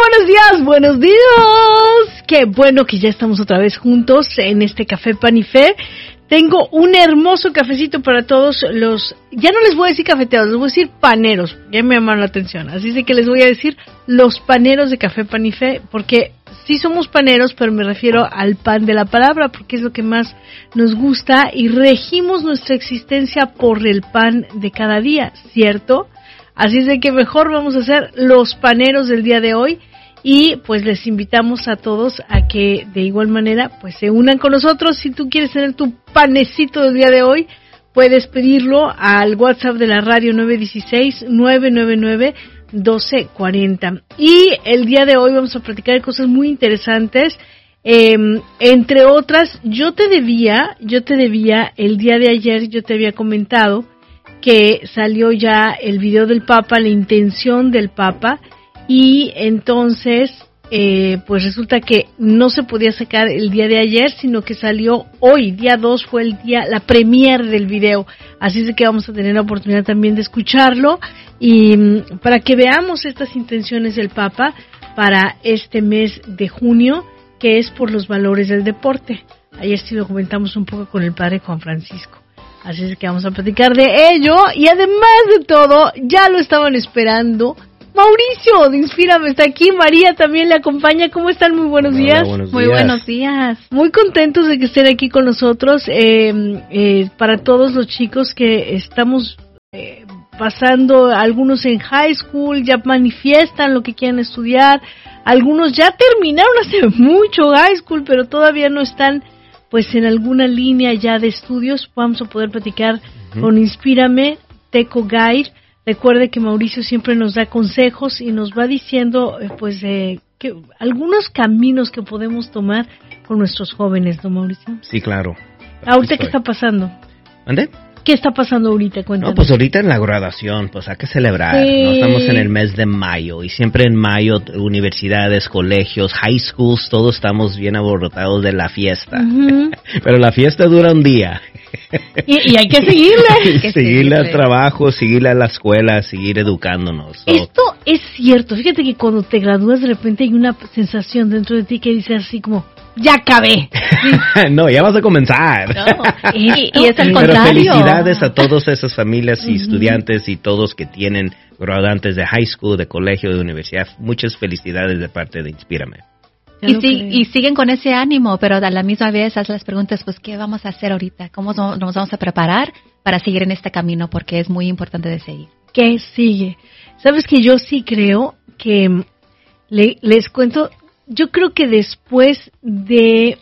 buenos días, buenos días. Qué bueno que ya estamos otra vez juntos en este Café Pan y Fe. Tengo un hermoso cafecito para todos los, ya no les voy a decir cafeteros, les voy a decir paneros, ya me llamaron la atención, así es de que les voy a decir los paneros de Café Pan y Fe, porque sí somos paneros, pero me refiero al pan de la palabra, porque es lo que más nos gusta y regimos nuestra existencia por el pan de cada día, ¿cierto? Así es de que mejor vamos a hacer los paneros del día de hoy. Y pues les invitamos a todos a que de igual manera pues se unan con nosotros. Si tú quieres tener tu panecito del día de hoy, puedes pedirlo al WhatsApp de la radio 916-999-1240. Y el día de hoy vamos a platicar de cosas muy interesantes. Entre otras, yo te debía, el día de ayer yo te había comentado que salió ya el video del Papa, la intención del Papa. Y entonces, pues resulta que no se podía sacar el día de ayer, sino que salió hoy, día 2 fue el día, la premier del video. Así es que vamos a tener la oportunidad también de escucharlo y para que veamos estas intenciones del Papa para este mes de junio, que es por los valores del deporte. Ayer sí lo comentamos un poco con el padre Juan Francisco. Así es que vamos a platicar de ello y además de todo, ya lo estaban esperando. Mauricio, de Inspírame está aquí, María también le acompaña. ¿Cómo están? Muy buenos días. Hola, buenos días. Muy buenos días. Muy contentos de que estén aquí con nosotros. Para todos los chicos que estamos pasando, algunos en high school, ya manifiestan lo que quieren estudiar. Algunos ya terminaron hace mucho high school, pero todavía no están pues en alguna línea ya de estudios. Vamos a poder platicar con Inspírame, Teco Guide. Recuerde que Mauricio siempre nos da consejos y nos va diciendo que algunos caminos que podemos tomar con nuestros jóvenes, ¿no, Mauricio? Sí, claro. ¿Ahorita qué está pasando? ¿Dónde? ¿Qué está pasando ahorita? Cuéntanos. No, pues ahorita en la graduación, pues hay que celebrar. Sí. No estamos en el mes de mayo y siempre en mayo universidades, colegios, high schools, todos estamos bien abarrotados de la fiesta. Uh-huh. Pero la fiesta dura un día. Y hay que seguirle. Seguirle al trabajo, seguirle a la escuela, seguir educándonos. Esto es cierto. Fíjate que cuando te gradúas de repente hay una sensación dentro de ti que dices así como, ya acabé. ¿Sí? No, ya vas a comenzar. No, y es al contrario. Pero felicidades a todas esas familias y estudiantes y todos que tienen graduantes de high school, de colegio, de universidad. Muchas felicidades de parte de Inspírame. Y siguen con ese ánimo, pero a la misma vez haz las preguntas, pues, ¿qué vamos a hacer ahorita? ¿Cómo nos vamos a preparar para seguir en este camino? Porque es muy importante de seguir. ¿Qué sigue? Sabes que yo sí creo que, les cuento, yo creo que después de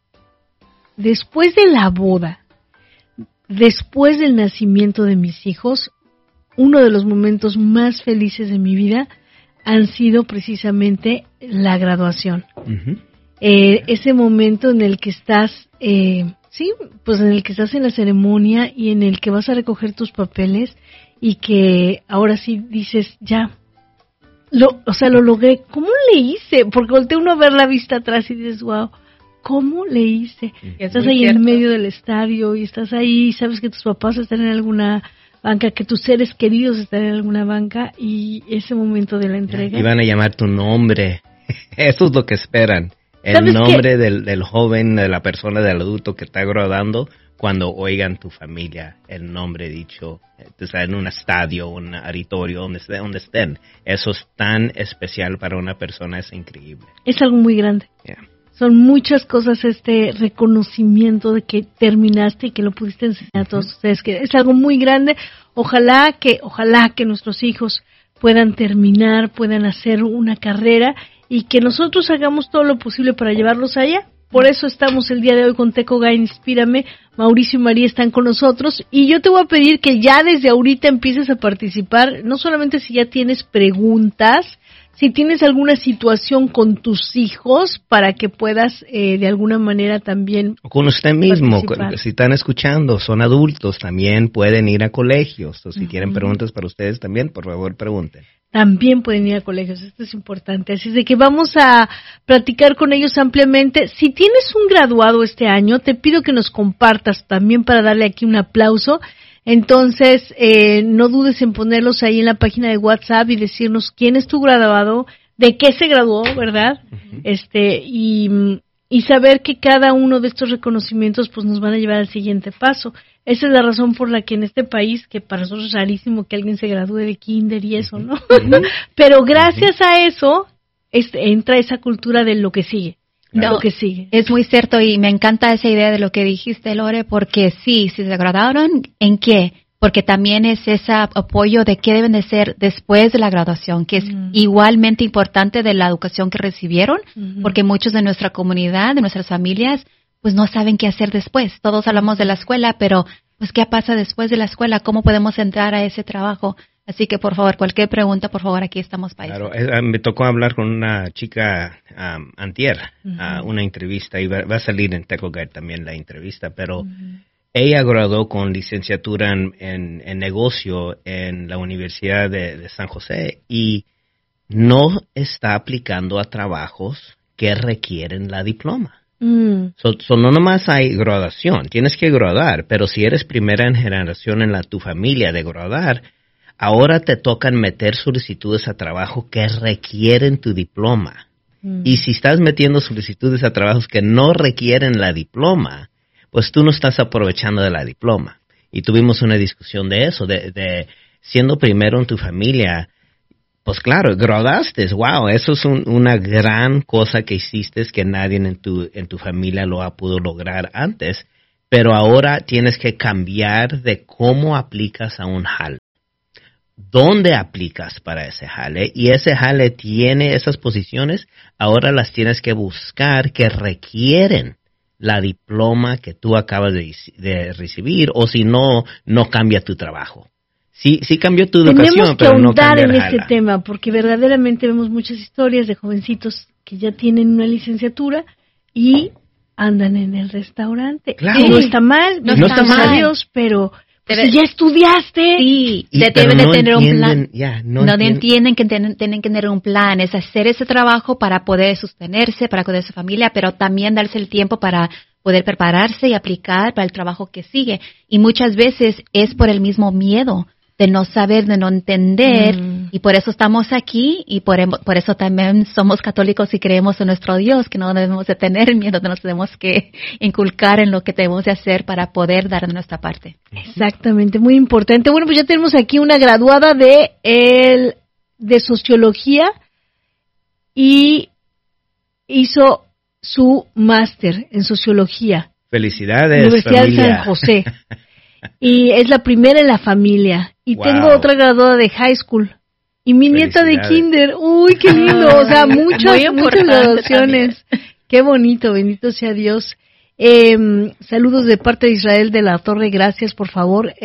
la boda, después del nacimiento de mis hijos, uno de los momentos más felices de mi vida han sido precisamente la graduación. Uh-huh. Ese momento en el que estás, pues en el que estás en la ceremonia y en el que vas a recoger tus papeles y que ahora sí dices, ya, lo logré. ¿Cómo le hice? Porque voltea uno a ver la vista atrás y dices, wow, ¿cómo le hice? Estás ahí en medio del estadio y estás ahí, sabes que tus papás están en alguna banca, que tus seres queridos están en alguna banca y ese momento de la entrega. Y van a llamar tu nombre. Eso es lo que esperan. El nombre del joven, de la persona, del adulto que está graduando, cuando oigan tu familia, el nombre dicho, en un estadio, un auditorio, donde estén. Eso es tan especial para una persona, es increíble. Es algo muy grande. Yeah. Son muchas cosas este reconocimiento de que terminaste y que lo pudiste enseñar a todos ustedes, que es algo muy grande. Ojalá que nuestros hijos puedan terminar, puedan hacer una carrera y que nosotros hagamos todo lo posible para llevarlos allá. Por eso estamos el día de hoy con Teco Guy Inspírame. Mauricio y María están con nosotros y yo te voy a pedir que ya desde ahorita empieces a participar, no solamente si ya tienes preguntas, si tienes alguna situación con tus hijos para que puedas de alguna manera también o con usted mismo, si están escuchando, son adultos, también pueden ir a colegios, o si tienen preguntas para ustedes también, por favor pregunten. También pueden ir a colegios, esto es importante, así es de que vamos a platicar con ellos ampliamente. Si tienes un graduado este año, te pido que nos compartas también para darle aquí un aplauso. Entonces, no dudes en ponerlos ahí en la página de WhatsApp y decirnos quién es tu graduado, de qué se graduó, ¿verdad? Y saber que cada uno de estos reconocimientos pues nos van a llevar al siguiente paso. Esa es la razón por la que en este país, que para nosotros es rarísimo que alguien se gradúe de kinder y eso, ¿no? Pero gracias a eso entra esa cultura de lo que sigue. No, lo que sigue. Es muy cierto y me encanta esa idea de lo que dijiste, Lore, porque sí, si se graduaron, ¿en qué? Porque también es ese apoyo de qué deben de ser después de la graduación, que es igualmente importante de la educación que recibieron, porque muchos de nuestra comunidad, de nuestras familias, pues no saben qué hacer después. Todos hablamos de la escuela, pero pues ¿qué pasa después de la escuela? ¿Cómo podemos entrar a ese trabajo? Así que, por favor, cualquier pregunta, por favor, aquí estamos para eso. Claro, me tocó hablar con una chica antier, una entrevista, y va a salir en TechGuide también la entrevista, pero ella graduó con licenciatura en negocio en la Universidad de San José y no está aplicando a trabajos que requieren la diploma. So no nomás hay graduación, tienes que graduar, pero si eres primera en generación en tu familia de graduar, ahora te tocan meter solicitudes a trabajo que requieren tu diploma. Y si estás metiendo solicitudes a trabajos que no requieren la diploma, pues tú no estás aprovechando de la diploma. Y tuvimos una discusión de eso, de siendo primero en tu familia. Pues claro, graduaste, wow, eso es una gran cosa que hiciste que nadie en tu familia lo ha podido lograr antes, pero ahora tienes que cambiar de cómo aplicas a un jale. ¿Dónde aplicas para ese jale? Y ese jale tiene esas posiciones, ahora las tienes que buscar que requieren la diploma que tú acabas de recibir, o si no cambia tu trabajo. Sí cambió tu educación, pero no cambia en este tema, porque verdaderamente vemos muchas historias de jovencitos que ya tienen una licenciatura y andan en el restaurante. Claro. No está mal, no está mal, Dios, pero si ya estudiaste. Sí, deben de tener un plan. No entienden que tienen que tener un plan, es hacer ese trabajo para poder sostenerse, para cuidar de su familia, pero también darse el tiempo para poder prepararse y aplicar para el trabajo que sigue. Y muchas veces es por el mismo miedo de no saber, de no entender, y por eso estamos aquí, y por eso también somos católicos y creemos en nuestro Dios, que no debemos de tener miedo, nos tenemos que inculcar en lo que debemos de hacer para poder dar de nuestra parte. Exactamente, muy importante. Bueno, pues ya tenemos aquí una graduada de Sociología y hizo su máster en Sociología. Felicidades, Universidad familia. de San José. Y es la primera en la familia. Y tengo otra graduada de high school. Y mi nieta de kinder. ¡Uy, qué lindo! O sea, muchas graduaciones. Qué bonito, bendito sea Dios. Saludos de parte de Israel de la Torre, gracias, por favor.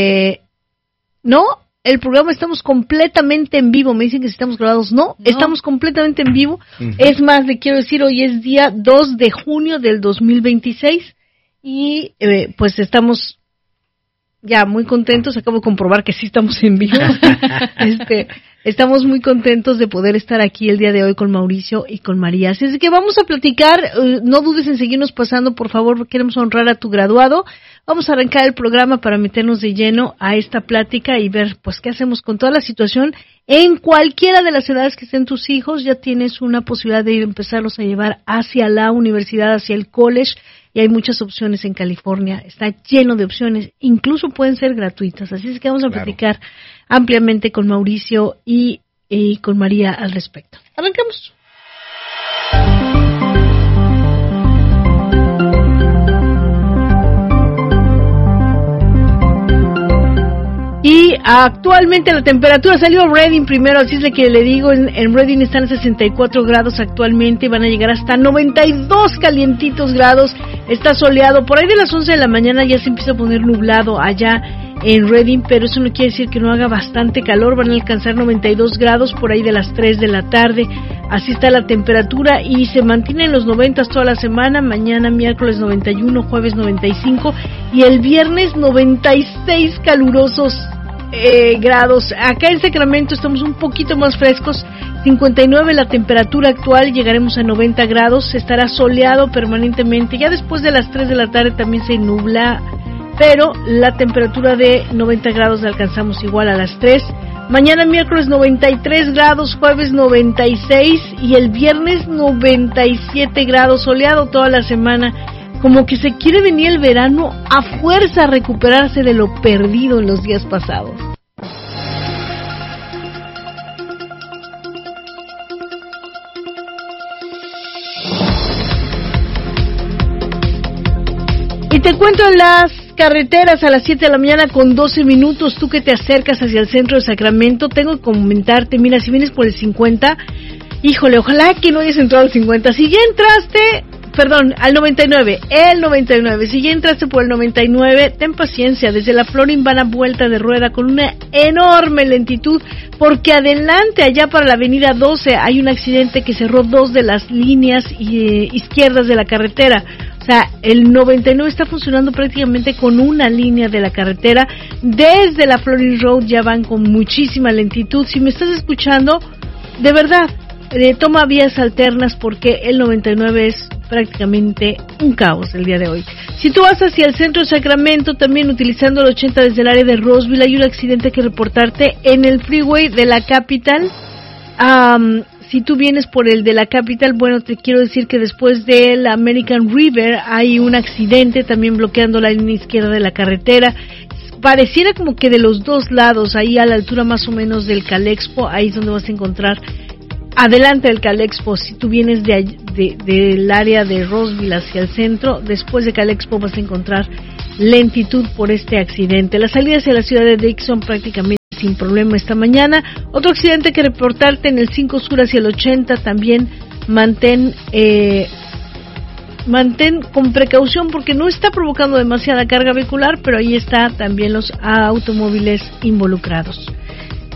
No, el programa estamos completamente en vivo. Me dicen que si estamos grabados. No, estamos completamente en vivo. Es más, le quiero decir, hoy es día 2 de junio del 2026. Y pues estamos ya muy contentos, acabo de comprobar que sí estamos en vivo. Estamos muy contentos de poder estar aquí el día de hoy con Mauricio y con María. Así es que vamos a platicar, no dudes en seguirnos pasando, por favor, queremos honrar a tu graduado. Vamos a arrancar el programa para meternos de lleno a esta plática y ver pues qué hacemos con toda la situación. En cualquiera de las edades que estén tus hijos, ya tienes una posibilidad de empezarlos a llevar hacia la universidad, hacia el college. Y hay muchas opciones en California, está lleno de opciones, incluso pueden ser gratuitas. Así es que vamos a platicar ampliamente con Mauricio y con María al respecto. Arrancamos. Y actualmente la temperatura salió Redding primero, así es de que le digo, en Redding están a 64 grados actualmente, van a llegar hasta 92 calientitos grados, está soleado, por ahí de las 11 de la mañana ya se empieza a poner nublado allá en Redding, pero eso no quiere decir que no haga bastante calor, van a alcanzar 92 grados por ahí de las 3 de la tarde, así está la temperatura y se mantiene en los 90 toda la semana, mañana miércoles 91, jueves 95 y el viernes 96 calurosos grados. Acá en Sacramento estamos un poquito más frescos, 59 la temperatura actual, llegaremos a 90 grados, estará soleado permanentemente, ya después de las 3 de la tarde también se nubla, pero la temperatura de 90 grados la alcanzamos igual a las 3, Mañana miércoles 93 grados, jueves 96 y el viernes 97 grados, soleado toda la semana. Como que se quiere venir el verano a fuerza a recuperarse de lo perdido en los días pasados. Y te cuento en las carreteras a las 7 de la mañana con 12 minutos, tú que te acercas hacia el centro de Sacramento, tengo que comentarte, mira, si vienes por el 50, híjole, ojalá que no hayas entrado al 50, si ya entraste, al 99, si ya entraste por el 99, ten paciencia, desde la Florin van a vuelta de rueda con una enorme lentitud, porque adelante, allá para la avenida 12, hay un accidente que cerró 2 de las líneas izquierdas de la carretera. O sea, el 99 está funcionando prácticamente con una línea de la carretera. Desde la Florin Road ya van con muchísima lentitud. Si me estás escuchando, de verdad, toma vías alternas porque el 99 es prácticamente un caos el día de hoy. Si tú vas hacia el centro de Sacramento, también utilizando el 80 desde el área de Roseville, hay un accidente que reportarte en el freeway de la Capital. Si tú vienes por el de la Capital, bueno, te quiero decir que después del American River hay un accidente también bloqueando la línea izquierda de la carretera. Pareciera como que de los dos lados, ahí a la altura más o menos del Calexpo, ahí es donde vas a encontrar, adelante del Calexpo, si tú vienes del área de Roseville hacia el centro, después de Calexpo vas a encontrar lentitud por este accidente. La salida hacia la ciudad de Dixon prácticamente sin problema esta mañana. Otro accidente que reportarte en el 5 Sur hacia el 80, también mantén con precaución porque no está provocando demasiada carga vehicular, pero ahí está también los automóviles involucrados.